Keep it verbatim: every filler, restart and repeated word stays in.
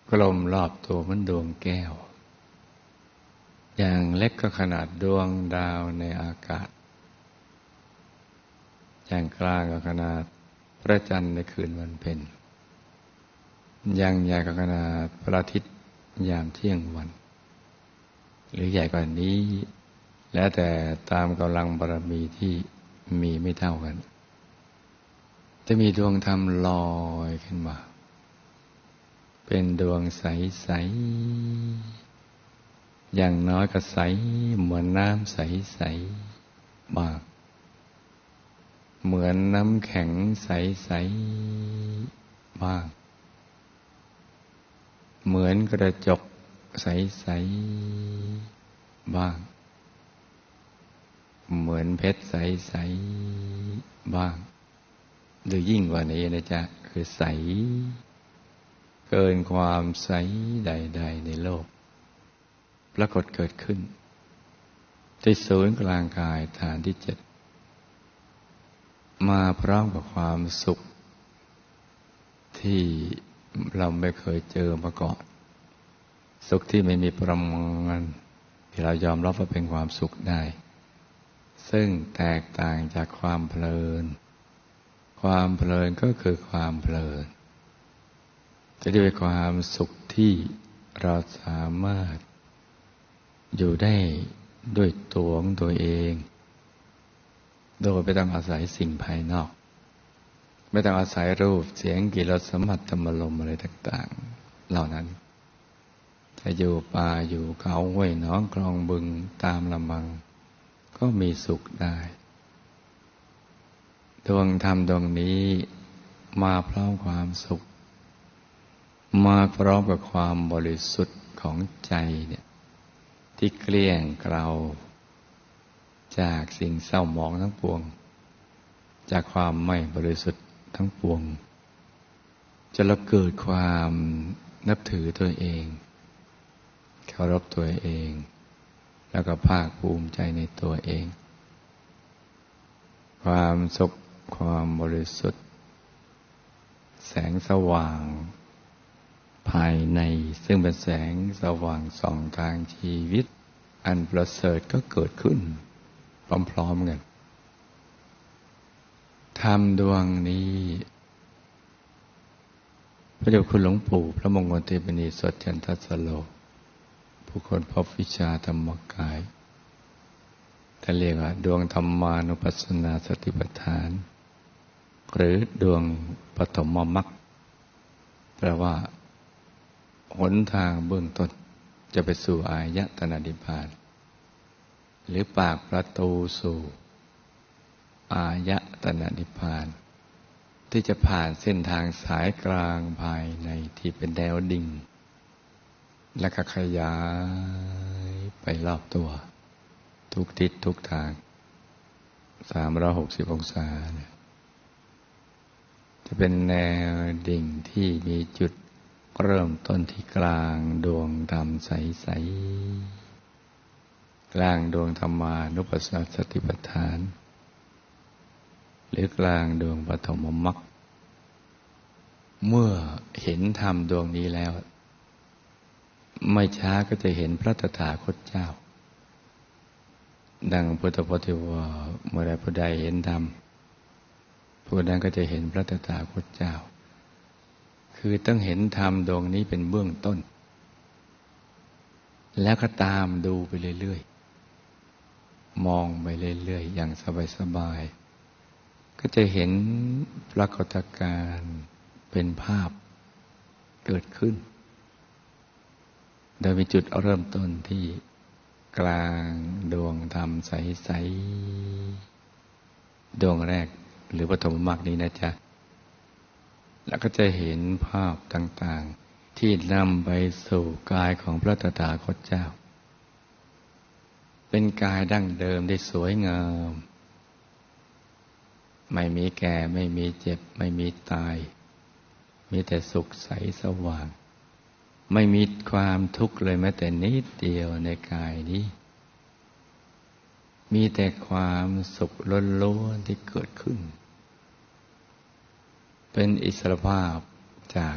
กลมรอบตัวเหมือนดวงแก้วอย่างเล็กก็ขนาดดวงดาวในอากาศอย่างกลางก็ขนาดพระจันทร์ในคืนวันเพ็ญอย่างใหญ่ก็ขนาดพระอาทิตย์ยามเที่ยงวันหรือใหญ่กว่านี้แล้วแต่ตามกำลังบารมีที่มีไม่เท่ากันจะมีดวงธรรมลอยขึ้นมาเป็นดวงใสๆอย่างน้อยก็ใสเหมือนน้ำใสๆบ้างเหมือนน้ำแข็งใสๆบ้างเหมือนกระจกใสๆบ้างเหมือนเพชรใสๆบ้างหรือยิ่งกว่านี้นะจ๊ะคือใสเกินความใสใดๆในโลกปรากฏเกิดขึ้นที่ศูนย์กลางกายฐานที่เจ็ดมาพร้อมกับความสุขที่เราไม่เคยเจอมาก่อนสุขที่ไม่มีประมาณที่เรายอมรับว่าเป็นความสุขได้ซึ่งแตกต่างจากความเพลินความเพลินก็คือความเพลินจะได้เป็นความสุขที่เราสามารถอยู่ได้ด้วยตัวของตัวเองโดยไม่ต้องอาศัยสิ่งภายนอกไม่ต้องอาศัยรูปเสียงกลิ่นรสสัมผัสธรรมารมณ์อะไรต่างๆเหล่านั้นจะอยู่ป่าอยู่เขาห้วยหนองคลองบึงตามลำพังก็มีสุขได้ดวงธรรมดวงนี้มาพร้อมความสุขมาพร้อมกับความบริสุทธิ์ของใจเนี่ยที่เกลี้ยงเกลาจากสิ่งเศร้าหมองทั้งปวงจากความไม่บริสุทธิ์ทั้งปวงจะละเกิดความนับถือตัวเองเคารพตัวเองแล้วก็ภาคภูมิใจในตัวเองความสุขความบริสุทธิ์แสงสว่างภายในซึ่งเป็นแสงสว่างส่องทางชีวิตอันประเสริฐก็เกิดขึ้นพร้อมๆกันธรรมดวงนี้พระเดชคุณหลวงปู่พระมงคลเทพนีสดจันทสโลผู้คนพบวิชาธรรมกายท่านเรียกว่าดวงธรรมานุปัสสนาสติปัฏฐานหรือดวงปฐมมรรคแปลว่าหนทางเบื้องต้นจะไปสู่อายตนะนิพพานหรือปากประตูสู่อายตนะนิพพานที่จะผ่านเส้นทางสายกลางภายในที่เป็นแนวดิ่งและก็ขยายไปรอบตัวทุกทิศทุกทางสามร้อยหกสิบองศาเนี่ยจะเป็นแนวดิ่งที่มีจุดเริ่มต้นที่กลางดวงธรรมใสๆกลางดวงธรรมานุปัสสนาสติปัฏฐานหรือกลางดวงปฐมมรรคเมื่อเห็นธรรมดวงนี้แล้วไม่ช้าก็จะเห็นพระตถาคตเจ้าดังพุทธพจน์ที่ว่าเมื่อใดผู้ใดเห็นธรรมผู้นั้นก็จะเห็นพระตถาคตเจ้าคือต้องเห็นธรรมดวงนี้เป็นเบื้องต้นแล้วก็ตามดูไปเรื่อยๆมองไปเรื่อยๆอย่างสบายๆก็จะเห็นปรากฏการณ์เป็นภาพเกิดขึ้นโดยมีจุดเริ่มต้นที่กลางดวงธรรมใสๆดวงแรกหรือปฐมมรรคนี้นะจ๊ะแล้วก็จะเห็นภาพต่างๆที่นำไปสู่กายของพระตถาคตเจ้าเป็นกายดั้งเดิมที่สวยงามไม่มีแก่ไม่มีเจ็บไม่มีตายมีแต่สุขใสสว่างไม่มีความทุกข์เลยแม้แต่นิดเดียวในกายนี้มีแต่ความสุขล้วนๆที่เกิดขึ้นเป็นอิสรภาพจาก